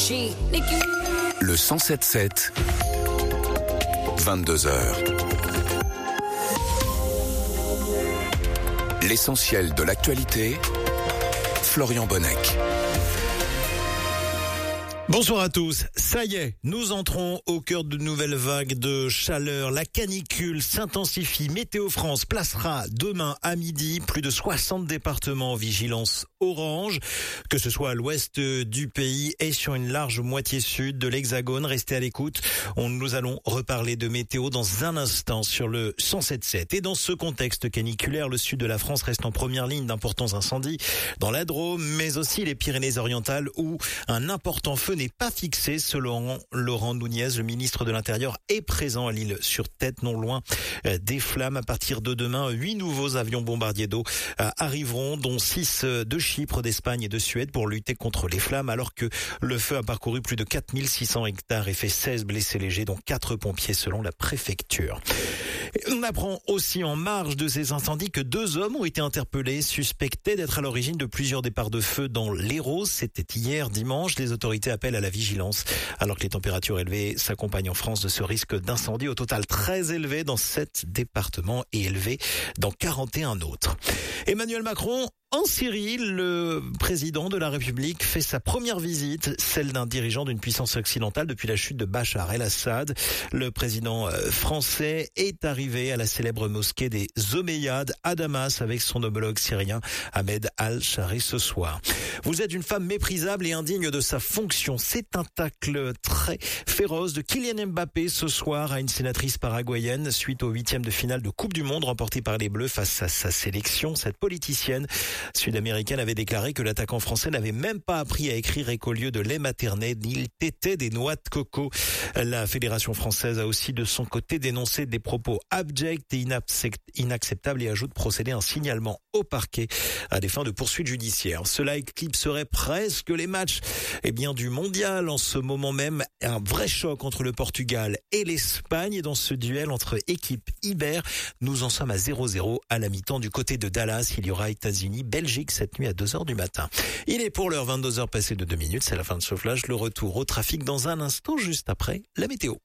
Le 107.7, 22h. L'essentiel de l'actualité, Florian Bonnec. Bonsoir à tous. Ça y est, nous entrons au cœur de nouvelles vagues de chaleur. La canicule s'intensifie. Météo France placera demain à midi plus de 60 départements en vigilance orange, que ce soit à l'ouest du pays et sur une large moitié sud de l'Hexagone. Restez à l'écoute. Nous allons reparler de météo dans un instant sur le 107.7. Et dans ce contexte caniculaire, le sud de la France reste en première ligne d'importants incendies dans la Drôme, mais aussi les Pyrénées-Orientales où un important feu n'est pas fixé. Selon Laurent Nunez, le ministre de l'Intérieur est présent à l'île sur Tête, non loin des flammes. À partir de demain, 8 nouveaux avions bombardiers d'eau arriveront, dont 6 de Chypre, d'Espagne et de Suède pour lutter contre les flammes, alors que le feu a parcouru plus de 4600 hectares et fait 16 blessés légers, dont 4 pompiers selon la préfecture. On apprend aussi en marge de ces incendies que 2 hommes ont été interpellés, suspectés d'être à l'origine de plusieurs départs de feu dans l'Hérault. C'était hier dimanche. Les autorités appellent à la vigilance alors que les températures élevées s'accompagnent en France de ce risque d'incendie au total très élevé dans 7 départements et élevé dans 41 autres. Emmanuel Macron en Syrie, le président de la République fait sa première visite, celle d'un dirigeant d'une puissance occidentale depuis la chute de Bachar el-Assad. Le président français est arrivé à la célèbre mosquée des Omeyyades à Damas avec son homologue syrien Ahmed al-Shari ce soir. Vous êtes une femme méprisable et indigne de sa fonction. C'est un tacle très féroce de Kylian Mbappé ce soir à une sénatrice paraguayenne suite au 8e de finale de Coupe du Monde remportée par les Bleus face à sa sélection. Cette politicienne sud-américaine avait déclaré que l'attaquant français n'avait même pas appris à écrire et qu'au lieu de lait maternel, il tétait des noix de coco. La Fédération française a aussi de son côté dénoncé des propos abjects et inacceptables et ajoute procéder à un signalement au parquet à des fins de poursuites judiciaires. Cela éclipserait presque les matchs du mondial en ce moment même. Un vrai choc entre le Portugal et l'Espagne. Et dans ce duel entre équipes Iber, nous en sommes à 0-0 à la mi-temps du côté de Dallas. Il y aura États-Unis Belgique cette nuit à 2h du matin. Il est pour l'heure 22h passé de 2 minutes. C'est la fin de ce flash. Le retour au trafic dans un instant, juste après la météo.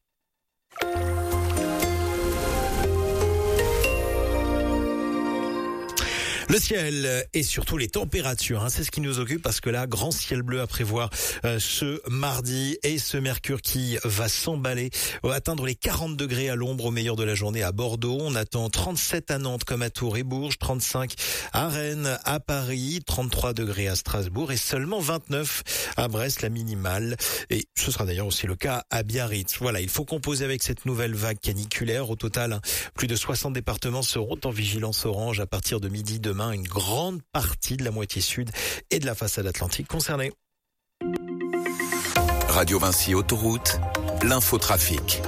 Le ciel et surtout les températures, c'est ce qui nous occupe parce que là, grand ciel bleu à prévoir ce mardi et ce mercure qui va s'emballer, atteindre les 40 degrés à l'ombre au meilleur de la journée à Bordeaux. On attend 37 à Nantes comme à Tours et Bourges, 35 à Rennes, à Paris, 33 degrés à Strasbourg et seulement 29 à Brest, la minimale. Et ce sera d'ailleurs aussi le cas à Biarritz. Voilà, il faut composer avec cette nouvelle vague caniculaire. Au total, plus de 60 départements seront en vigilance orange à partir de midi demain. Une grande partie de la moitié sud et de la façade atlantique concernée. Radio Vinci Autoroute, l'infotrafic.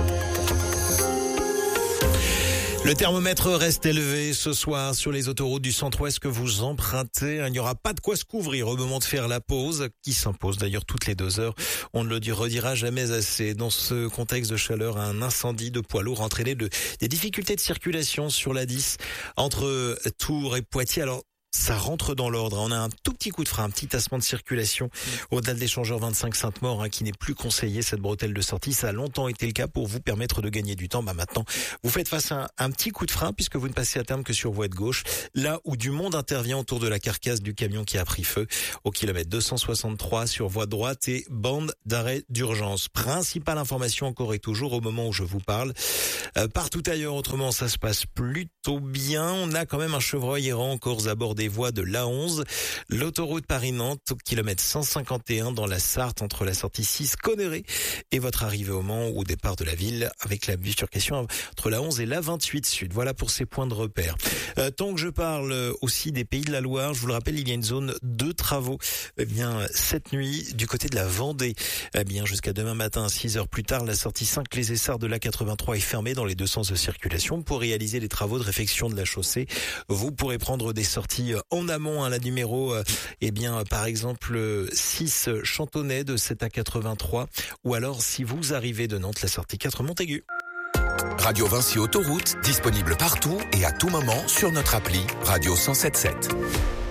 Le thermomètre reste élevé ce soir sur les autoroutes du centre-ouest que vous empruntez. Il n'y aura pas de quoi se couvrir au moment de faire la pause, qui s'impose d'ailleurs toutes les 2 heures. On ne le redira jamais assez. Dans ce contexte de chaleur, un incendie de poids lourd a entraîné des difficultés de circulation sur la 10 entre Tours et Poitiers. Alors, ça rentre dans l'ordre. On a un tout petit coup de frein, un petit tassement de circulation au dalle d'échangeur 25 Sainte-Maure qui n'est plus conseillé, cette bretelle de sortie. Ça a longtemps été le cas pour vous permettre de gagner du temps. Maintenant, vous faites face à un petit coup de frein puisque vous ne passez à terme que sur voie de gauche, là où du monde intervient autour de la carcasse du camion qui a pris feu au kilomètre 263 sur voie droite et bande d'arrêt d'urgence. Principale information encore et toujours au moment où je vous parle. Partout ailleurs, autrement, ça se passe plutôt bien. On a quand même un chevreuil errant encore à bord des voies de l'A11, l'autoroute Paris-Nantes au kilomètre 151 dans la Sarthe entre la sortie 6 Conneré et votre arrivée au Mans au départ de la ville avec la bifurcation entre la 11 et la 28 Sud. Voilà pour ces points de repère. Tant que je parle aussi des Pays de la Loire, je vous le rappelle, il y a une zone de travaux cette nuit du côté de la Vendée. Jusqu'à demain matin à 6 heures plus tard, la sortie 5 Les Essarts de l'A83 est fermée dans les 2 sens de circulation pour réaliser les travaux de réfection de la chaussée. Vous pourrez prendre des sorties en amont, la numéro, par exemple, 6 Chantonnay de 7 à 83, ou alors si vous arrivez de Nantes, la sortie 4 Montaigu. Radio Vinci Autoroute, disponible partout et à tout moment sur notre appli Radio 107.7.